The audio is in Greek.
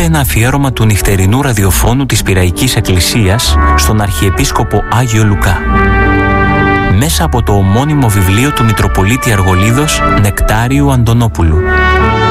Ακούτε ένα αφιέρωμα του νυχτερινού ραδιοφώνου της Πειραϊκής Εκκλησίας στον Αρχιεπίσκοπο Άγιο Λουκά, μέσα από το ομώνυμο βιβλίο του Μητροπολίτη Αργολίδος Νεκτάριου Αντωνόπουλου.